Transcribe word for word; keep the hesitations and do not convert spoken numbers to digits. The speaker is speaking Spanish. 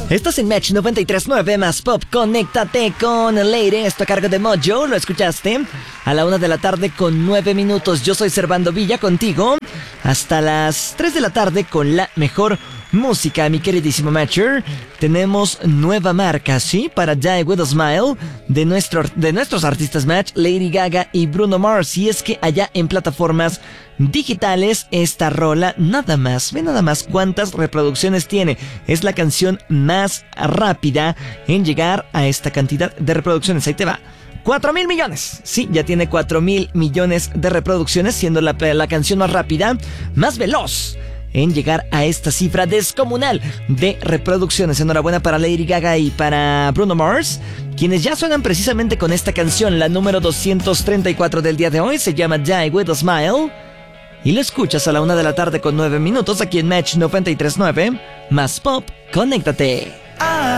Estás en Match noventa y tres punto nueve más Pop. Conéctate con Lady. Esto a cargo de Mojo. ¿Lo escuchaste? A la una de la tarde con nueve minutos. Yo soy Servando Villa contigo. Hasta las tres de la tarde con la mejor música, mi queridísimo Matcher. Tenemos nueva marca, ¿sí? Para Die With A Smile de, nuestro, de nuestros artistas Match, Lady Gaga y Bruno Mars. Y es que allá en plataformas digitales esta rola, nada más, ve nada más cuántas reproducciones tiene. Es la canción más rápida en llegar a esta cantidad de reproducciones. Ahí te va. Cuatro mil millones. Sí, ya tiene cuatro mil millones de reproducciones, siendo la, la canción más rápida, más veloz en llegar a esta cifra descomunal de reproducciones. Enhorabuena para Lady Gaga y para Bruno Mars, quienes ya suenan precisamente con esta canción. La número doscientos treinta y cuatro del día de hoy se llama Die With A Smile. Y lo escuchas a la una de la tarde con nueve minutos aquí en Match noventa y tres punto nueve. Más Pop, conéctate. Ah.